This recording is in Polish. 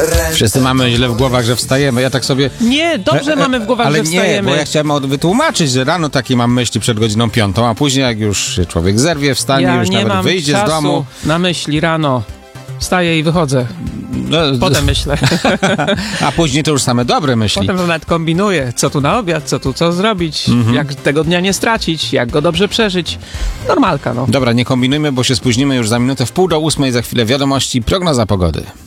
Wszyscy mamy źle w głowach, że wstajemy. Ja tak sobie... Nie, dobrze mamy w głowach, ale że wstajemy. nie, bo ja chciałem wytłumaczyć, że rano takie mam myśli przed godziną 5, a później jak już się człowiek zerwie, wstanie, Ja już nie nawet mam wyjdzie czasu z domu. na myśli rano. Wstaję i wychodzę. No, Potem myślę. a później to już same dobre myśli. Potem nawet kombinuję, co tu na obiad, co zrobić, jak tego dnia nie stracić, jak go dobrze przeżyć. Normalka, no. Dobra, nie kombinujmy, bo się spóźnimy już za minutę w 7:30, za chwilę wiadomości, prognoza pogody.